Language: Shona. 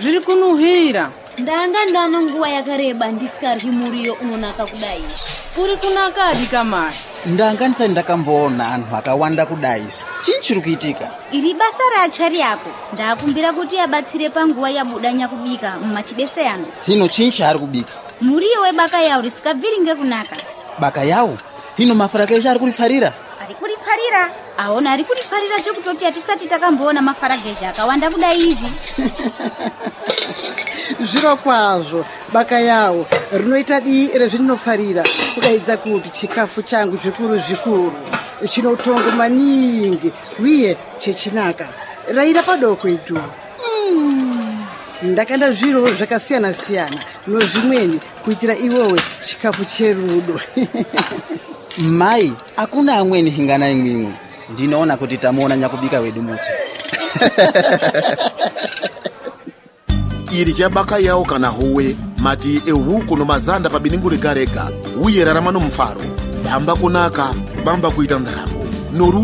zviri kunuhira. Ndanga ndano nguwa yakareba ndisikaryi muriyo unonaka kudai. Uri kunakadi kamai? Ndanga ndisati ndakamboona anhu akawanda kudai. Chii chiri kuitika? Iri basa ratsvari yako. Ndakumbira kuti abatsire panguva yabudanya kubika mumachibese ano. Hino chii chaari kubika? Muriyo webaka yawo risikabviri ngekunaka. Baka yawo? Hino mafarage ari kurifarira? Ari kurifarira? Aona ari kurifarira chokutoti atisati takamboona mafarage akawanda kudai izvi. Zviro kwazvo baka yawo rinoita dii rezvinofarira kudaidza kuti chikafu changu zvikuru chinotongo maningi uye chechinaka raira padoko itu. Ndakanda zviro zvakasiyana siyana nozvimweni kuitira iwowe chikafu cherudo. Mai, akuna amweni hingana imwimwe. Ndinoona kuti tamuona nyakubika wedu muti. Iri chabaka yawo kana howe mati ehuku nomazanda pabiningu regarega uye raramano mfaro bamba kunaka bamba kuita ndaramo noru